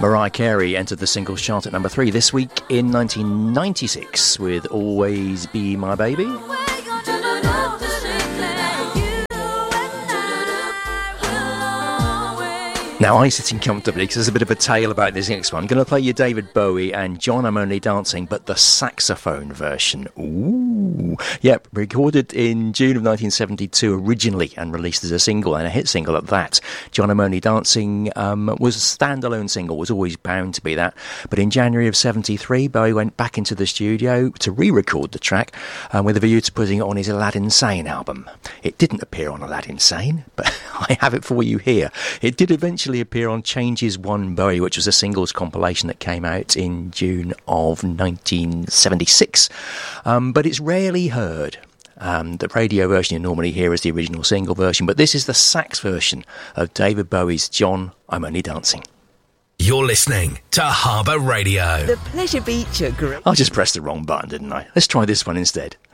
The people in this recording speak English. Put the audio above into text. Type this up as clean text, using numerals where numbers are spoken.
Mariah Carey entered the singles chart at number 3 this week in 1996 with Always Be My Baby. Now, I'm sitting comfortably because there's a bit of a tale about this next one. I'm going to play you David Bowie and John, I'm Only Dancing, but the saxophone version. Ooh. Yep, recorded in June of 1972 originally and released as a single, and a hit single at that. John, I'm Only Dancing was a standalone single, was always bound to be that. But in January of 73, Bowie went back into the studio to re-record the track with a view to putting it on his Aladdin Sane album. It didn't appear on Aladdin Sane, but I have it for you here. It did eventually appear on Changes One Bowie, which was a singles compilation that came out in June of 1976. But it's rarely heard. The radio version you normally hear is the original single version, but this is the sax version of David Bowie's John, I'm Only Dancing. You're listening to Harbour Radio. The Pleasure Beach at I just pressed the wrong button, didn't I? Let's try this one instead.